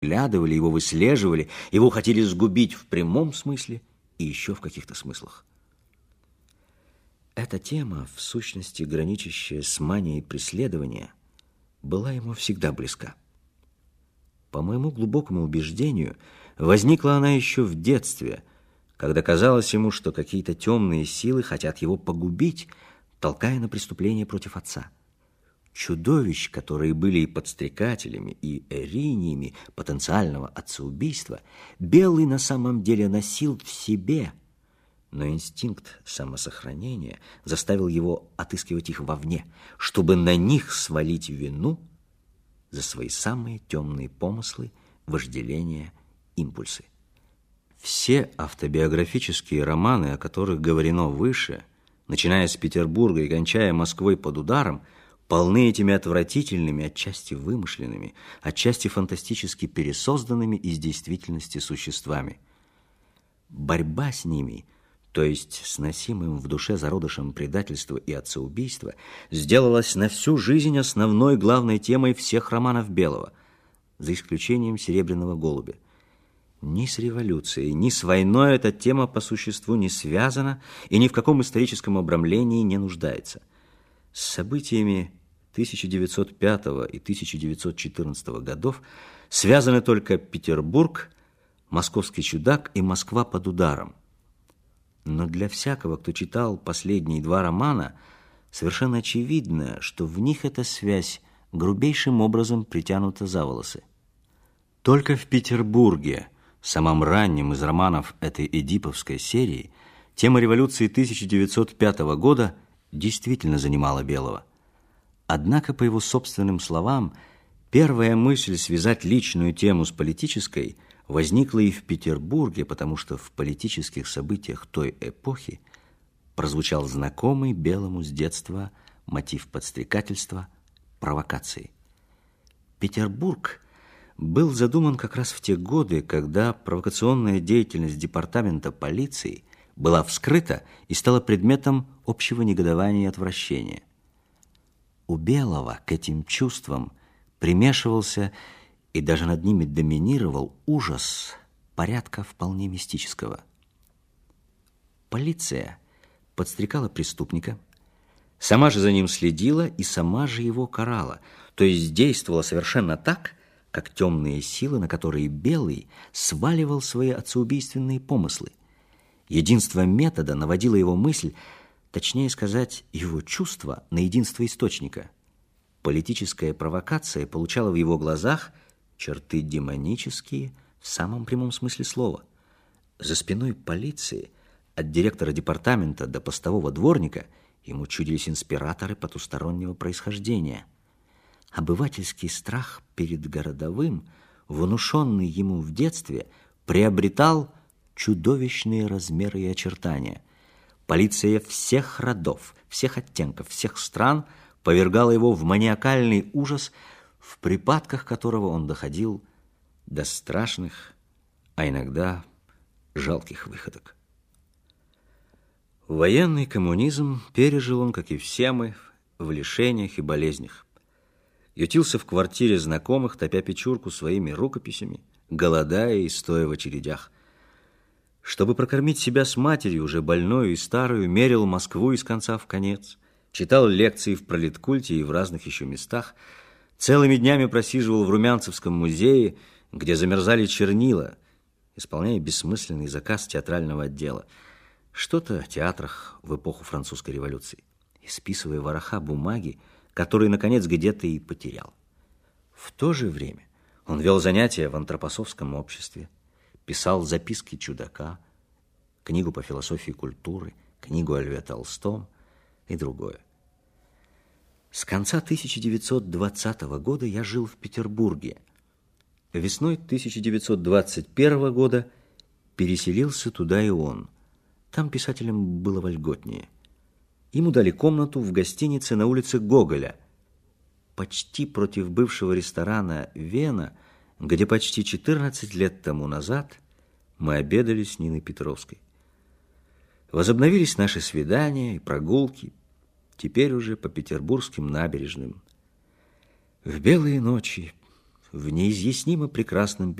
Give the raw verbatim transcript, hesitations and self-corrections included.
Глядывали его, выслеживали, его хотели сгубить в прямом смысле и еще в каких-то смыслах. Эта тема, в сущности граничащая с манией преследования, была ему всегда близка. По моему глубокому убеждению, возникла она еще в детстве, когда казалось ему, что какие-то темные силы хотят его погубить, толкая на преступление против отца. Чудовищ, которые были и подстрекателями, и эриниями потенциального отцеубийства, Белый на самом деле носил в себе, но инстинкт самосохранения заставил его отыскивать их вовне, чтобы на них свалить вину за свои самые темные помыслы, вожделения, импульсы. Все автобиографические романы, о которых говорено выше, начиная с Петербурга и кончая Москвой под ударом, полны этими отвратительными, отчасти вымышленными, отчасти фантастически пересозданными из действительности существами. Борьба с ними, то есть с носимым в душе зародышем предательства и отцеубийства, сделалась на всю жизнь основной главной темой всех романов Белого, за исключением «Серебряного голубя». Ни с революцией, ни с войной эта тема по существу не связана и ни в каком историческом обрамлении не нуждается. С событиями тысяча девятьсот пятого и тысяча девятьсот четырнадцатого годов связаны только Петербург, Московский чудак и Москва под ударом. Но для всякого, кто читал последние два романа, совершенно очевидно, что в них эта связь грубейшим образом притянута за волосы. Только в Петербурге, самом раннем из романов этой эдиповской серии, тема революции тысяча девятьсот пятого года действительно занимала Белого. Однако, по его собственным словам, первая мысль связать личную тему с политической возникла и в Петербурге, потому что в политических событиях той эпохи прозвучал знакомый Белому с детства мотив подстрекательства, провокации. Петербург был задуман как раз в те годы, когда провокационная деятельность департамента полиции была вскрыта и стала предметом общего негодования и отвращения. У Белого к этим чувствам примешивался и даже над ними доминировал ужас порядка вполне мистического. Полиция подстрекала преступника, сама же за ним следила и сама же его карала, то есть действовала совершенно так, как темные силы, на которые Белый сваливал свои отцеубийственные помыслы. Единство метода наводило его мысль, точнее сказать, его чувство на единство источника. Политическая провокация получала в его глазах черты демонические в самом прямом смысле слова. За спиной полиции, от директора департамента до постового дворника, ему чудились инспираторы потустороннего происхождения. Обывательский страх перед городовым, внушенный ему в детстве, приобретал чудовищные размеры и очертания. Полиция всех родов, всех оттенков, всех стран повергала его в маниакальный ужас, в припадках которого он доходил до страшных, а иногда жалких выходок. Военный коммунизм пережил он, как и все мы, в лишениях и болезнях. Ютился в квартире знакомых, топя печурку своими рукописями, голодая и стоя в очередях. Чтобы прокормить себя с матерью, уже больную и старую, мерил Москву из конца в конец, читал лекции в Пролеткульте и в разных еще местах, целыми днями просиживал в Румянцевском музее, где замерзали чернила, исполняя бессмысленный заказ театрального отдела. Что-то о театрах в эпоху французской революции, исписывая вороха бумаги, которые, наконец, где-то и потерял. В то же время он вел занятия в антропософском обществе, писал записки чудака, книгу по философии культуры, книгу о Льве Толстом и другое. С конца тысяча девятьсот двадцатого года я жил в Петербурге. Весной тысяча девятьсот двадцать первого года переселился туда и он. Там писателям было вольготнее. Ему дали комнату в гостинице на улице Гоголя, почти против бывшего ресторана «Вена», где почти четырнадцать лет тому назад мы обедали с Ниной Петровской. Возобновились наши свидания и прогулки, теперь уже по петербургским набережным. В белые ночи, в неизъяснимо прекрасном